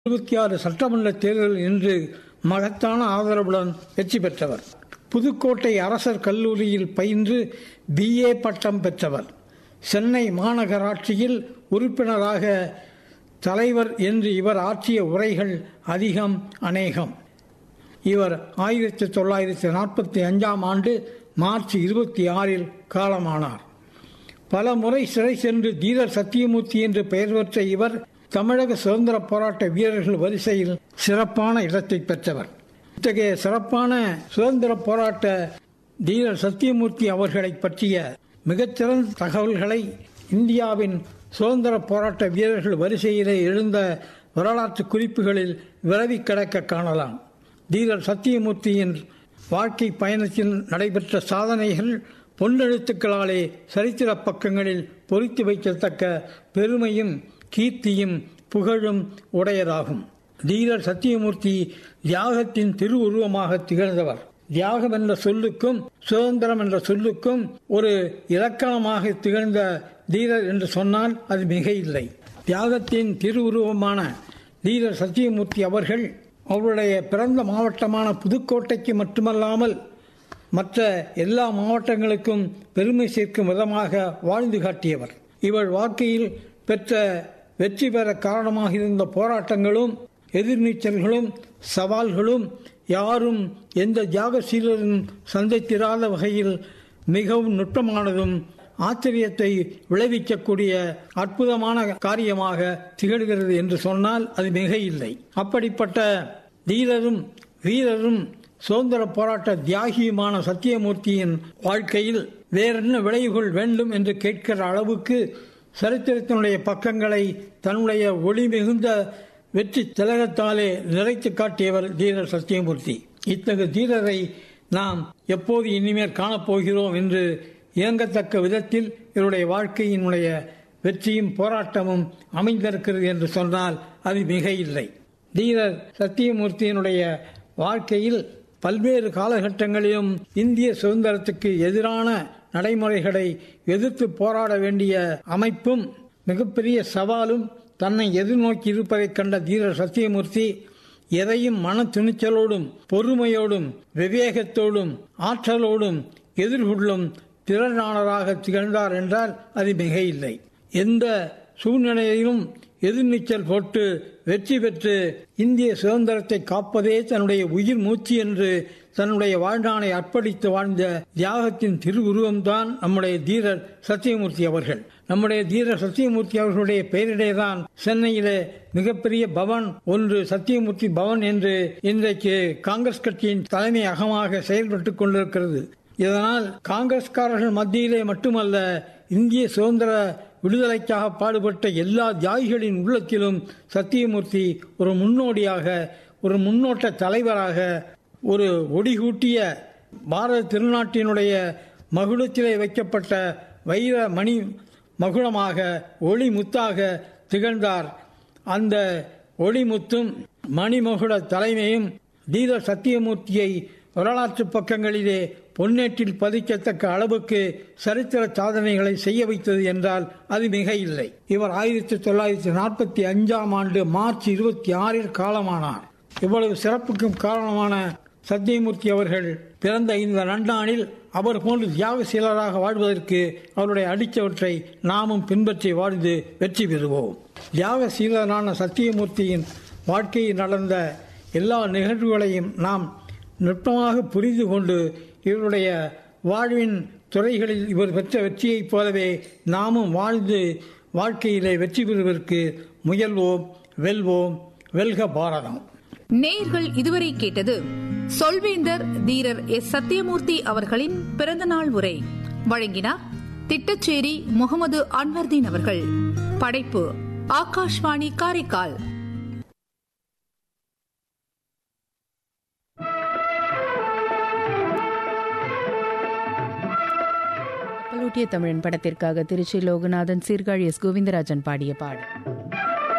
26 சட்டமன்ற தேர்தலில் இன்று மகத்தான ஆதரவுடன் வெற்றி பெற்றவர். புதுக்கோட்டை அரசர் கல்லூரியில் பயின்று BA பட்டம் பெற்றவர். சென்னை மாநகராட்சியில் உறுப்பினராக தலைவர் என்று இவர் ஆற்றிய உரைகள் அதிகம் அநேகம். இவர் 1945ஆம் ஆண்டு மார்ச் 26 காலமானார். பல முறை சிறை சென்று தீரர் சத்தியமூர்த்தி என்று பெயர் பெற்ற இவர் தமிழக சுதந்திர போராட்ட வீரர்கள் வரிசையில் சிறப்பான இடத்தை பெற்றவர். இத்தகைய சிறப்பான சுதந்திர போராட்ட தீரர் சத்தியமூர்த்தி அவர்களை பற்றிய மிகச்சிறந்த தகவல்களை இந்தியாவின் சுதந்திர போராட்ட வீரர்கள் வரிசையிலே எழுந்த வரலாற்று குறிப்புகளில் விரவி கிடக்க காணலாம். தீரர் சத்தியமூர்த்தியின் வாழ்க்கை பயணத்தில் நடைபெற்ற சாதனைகள் பொன்னெழுத்துக்களாலே சரித்திர பக்கங்களில் பொறித்து வைக்கத்தக்க பெருமையும் கீர்த்தியும் புகழும் உடையதாகும். தீரர் சத்தியமூர்த்தி தியாகத்தின் திருவுருவமாக திகழ்ந்தவர். தியாகம் என்ற சொல்லுக்கும் சுதந்திரம் என்ற சொல்லுக்கும் ஒரு இலக்கணமாக திகழ்ந்த தீரர் என்று சொன்னால் அது மிக இல்லை. தியாகத்தின் திருவுருவமான தீரர் சத்தியமூர்த்தி அவர்கள் அவருடைய பிறந்த மாவட்டமான புதுக்கோட்டைக்கு மட்டுமல்லாமல் மற்ற எல்லா மாவட்டங்களுக்கும் பெருமை சேர்க்கும் விதமாக வாழ்ந்து காட்டியவர். இவர் வாழ்க்கையில் பெற்ற வெற்றி பெற காரணமாக இருந்த போராட்டங்களும் எதிர்நீச்சல்களும் சவால்களும் யாரும் எந்த தியாகசீலரும் சந்தித்திராத வகையில் மிகவும் நுட்பமானதும் ஆச்சரியத்தை விளைவிக்கக்கூடிய அற்புதமான காரியமாக திகழ்கிறது என்று சொன்னால் அது மிக இல்லை. அப்படிப்பட்ட தீரரும் வீரரும் சுதந்திர போராட்ட தியாகியுமான சத்தியமூர்த்தியின் வாழ்க்கையில் வேறென்ன விளைவுகள் வேண்டும் என்று கேட்கிற அளவுக்கு சரித்திரத்தினுடைய பக்கங்களை தன்னுடைய ஒளி மிகுந்த வெற்றி திலகத்தாலே நிறைத்து காட்டியவர் தீரர் சத்தியமூர்த்தி. இத்தகைய தீரரை நாம் எப்போது இனிமேல் காணப்போகிறோம் என்று இயங்கத்தக்க விதத்தில் இவருடைய வாழ்க்கையினுடைய வெற்றியும் போராட்டமும் அமைந்திருக்கிறது என்று சொன்னால் அது மிக இல்லை. தீரர் சத்தியமூர்த்தியினுடைய வாழ்க்கையில் பல்வேறு காலகட்டங்களிலும் இந்திய சுதந்திரத்துக்கு எதிரான நடைமுறைகளை எதிர்த்து போராட வேண்டிய அமைப்பும் மிகப்பெரிய சவாலும் தன்னை எதிர்நோக்கி இருப்பதைக் கண்ட தீரர் சத்தியமூர்த்தி எதையும் மன துணிச்சலோடும் பொறுமையோடும் விவேகத்தோடும் ஆற்றலோடும் எதிர்கொள்ளும் திறனாளராக திகழ்ந்தார் என்றால் அது மிக இல்லை. எந்த சூழ்நிலையிலும் எதிர்நீச்சல் போட்டு வெற்றி பெற்று இந்திய சுதந்திரத்தை காப்பதே தன்னுடைய உயிர் மூச்சு என்று தன்னுடைய வாழ்நாளை அர்ப்பணித்து வாழ்ந்த தியாகத்தின் திருவுருவம்தான் நம்முடைய தீரர் சத்தியமூர்த்தி அவர்கள். நம்முடைய தீரர் சத்தியமூர்த்தி அவர்களுடைய பெயரிலேதான் சென்னையிலே மிகப்பெரிய பவன் ஒன்று சத்தியமூர்த்தி பவன் என்று இன்றைக்கு காங்கிரஸ் கட்சியின் தலைமையகமாக செயல்பட்டுக் கொண்டிருக்கிறது. இதனால் காங்கிரஸ்காரர்கள் மத்தியிலே மட்டுமல்ல, இந்திய சுதந்திர விடுதலைக்காக பாடுபட்ட எல்லா தியாகிகளின் உள்ளத்திலும் சத்தியமூர்த்தி ஒரு முன்னோடியாக, ஒரு முன்னோட்ட தலைவராக, ஒரு ஒடிகூட்டிய பாரத திருநாட்டினுடைய மகுடத்திலே வைக்கப்பட்ட வைர மணி மகுடமாக ஒளி முத்தாக திகழ்ந்தார். அந்த ஒளிமுத்தும் மணிமகுட தலைமையும் தீரர் சத்தியமூர்த்தியை வரலாற்று பக்கங்களிலே பொன்னேற்றில் பதிக்கத்தக்க அளவுக்கு சரித்திர சாதனைகளை செய்ய வைத்தது என்றால் அது மிக இல்லை. இவர் 1945ஆம் ஆண்டு மார்ச் 26 காலமானார். இவ்வளவு சிறப்புக்கும் காரணமான சத்தியமூர்த்தி அவர்கள் பிறந்த இந்த நன்னாளில் அவர் போன்று தியாகசீலராக வாழ்வதற்கு அவருடைய அடிச்சவற்றை நாமும் பின்பற்றி வாழ்ந்து வெற்றி பெறுவோம். தியாகசீலரான சத்தியமூர்த்தியின் வாழ்க்கையில் நடந்த எல்லா நிகழ்வுகளையும் நாம் நுட்பமாக புரிந்து கொண்டு இவருடைய வாழ்வின் துறைகளில் இவர் பெற்ற வெற்றியைப் போலவே நாமும் வாழ்ந்து வாழ்க்கையிலே வெற்றி பெறுவதற்கு முயல்வோம். வெல்வோம். வெல்க பாரதம். நேயர்கள் இதுவரை கேட்டது சொல்வேந்தர் தீரர் சத்தியமூர்த்தி அவர்களின் பிறந்தநாள் உரை. வழங்கினார் திட்டச்சேரி முகமது அன்வர்தீன் அவர்கள். படைப்பு ஆகாஷ்வாணி காரைக்கால். பலூட்டிய தமிழன் படத்திற்காக திருச்சி லோகநாதன் சீர்காழி எஸ் கோவிந்தராஜன் பாடிய பாடல்.